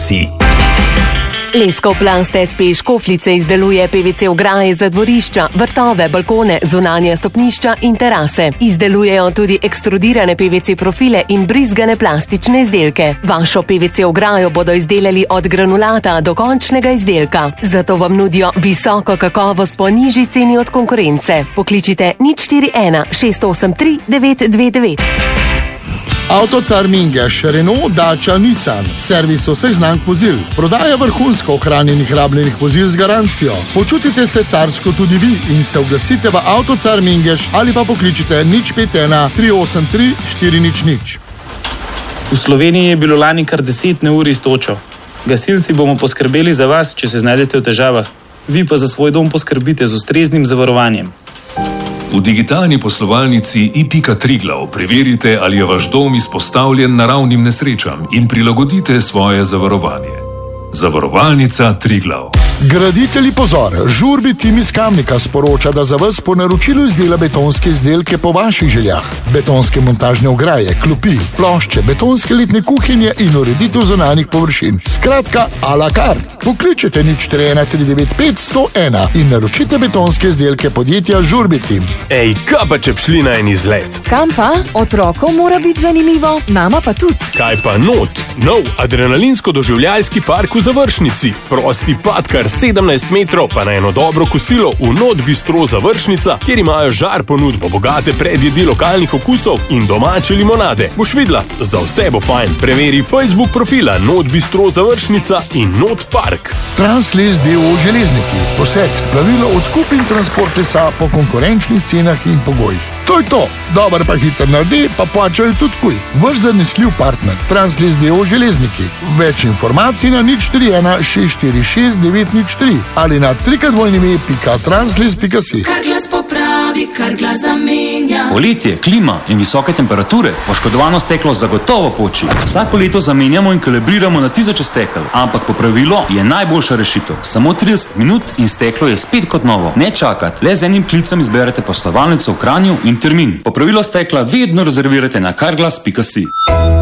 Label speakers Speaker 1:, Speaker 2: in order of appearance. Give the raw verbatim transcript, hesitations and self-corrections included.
Speaker 1: si.
Speaker 2: Leskoplast S P Škofljice izdeluje P V C ograje za dvorišča, vrtove, balkone, zunanja stopnišča in terase. Izdelujejo tudi ekstrudirane P V C profile in brizgane plastične izdelke. Vašo P V C ograjo bodo izdelali od granulata do končnega izdelka. Zato vam nudijo visoko kakovost po nižji ceni od konkurence. Pokličite nič štiri ena šest osem tri devet dve devet.
Speaker 3: Avtocar Mingeš, Renault, Dacia, Nissan, servis vseh znamk vozil, prodaja vrhunsko ohranjenih rabljenih vozil z garancijo. Počutite se carsko tudi vi in se oglasite v Avtocar Mingeš ali pa pokličite nič pet ena tri osem tri štiri nič nič.
Speaker 4: V Sloveniji je bilo lani kar deset neurij s točo. Gasilci bomo poskrbeli za vas, če se znajdete v težavah. Vi pa za svoj dom poskrbite z ustreznim zavarovanjem.
Speaker 5: V digitalni poslovalnici i pika Triglav preverite, ali je vaš dom izpostavljen naravnim nesrečam in prilagodite svoje zavarovanje. Zavarovalnica Triglav.
Speaker 3: Graditelji pozor, Žurbi tim iz Kamnika sporoča, da za vas po naročilu izdela betonske izdelke po vaših željah. Betonske montažne ograje, klopi, plošče, betonske letne kuhinje in ureditev zunanjih površin. Skratka, a la carte. Pokličite nič štiri ena tri devet pet sto ena in naročite betonske izdelke podjetja Žurbi tim.
Speaker 6: Ej, kaj pa če šli na en izlet?
Speaker 7: Kam pa? Otrokom mora biti zanimivo, nama pa tudi.
Speaker 6: Kaj pa not? Nov adrenalinsko-doživljajski park v Završnici. Prosti pad kar sedemnajst metrov, pa na eno dobro kosilo v Not Bistro Završnica, kjer imajo žar ponudbo, bogate predjedi lokalnih okusov in domače limonade. Boš videla, za vse bo fajn. Preveri Facebook profila Not Bistro Završnica in Not Park.
Speaker 3: Transles D O O Železniki. Poseg, spravilo, odkup in transport lesa po konkurenčnih cenah in pogojih. To je to. Dobar pa hiter naredi, pa plačajo tudi kuj. Vrš zanesljiv partner. Transles D O O Železniki. Več informacij na nič štiri ena šest štiri šest devet nič tri ali na trikadvojni pika transles pika si.
Speaker 8: Carglass popravi, Carglass zamenja.
Speaker 9: Poletje, klima in visoke temperature, poškodovano steklo zagotovo poči. Vsako leto zamenjamo in kalibriramo na tisoče stekel, ampak popravilo je najboljša rešitev. Samo trideset minut in steklo je spet kot novo. Ne čakati, le z enim klicem izberete poslovalnico v Kranju in termin. Popravilo stekla vedno rezervirate na carglass pika si.